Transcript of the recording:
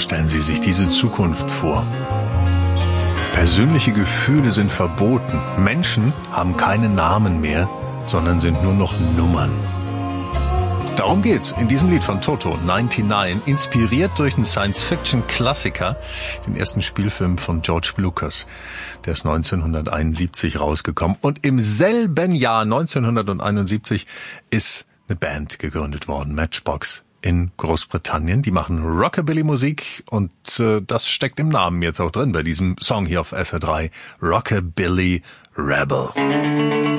Stellen Sie sich diese Zukunft vor. Persönliche Gefühle sind verboten. Menschen haben keine Namen mehr, sondern sind nur noch Nummern. Darum geht's in diesem Lied von Toto, 99, inspiriert durch einen Science-Fiction-Klassiker, den ersten Spielfilm von George Lucas. Der ist 1971 rausgekommen. Und im selben Jahr, 1971, ist eine Band gegründet worden, Matchbox, in Großbritannien. Die machen Rockabilly-Musik und das steckt im Namen jetzt auch drin bei diesem Song hier auf SR3, Rockabilly Rebel.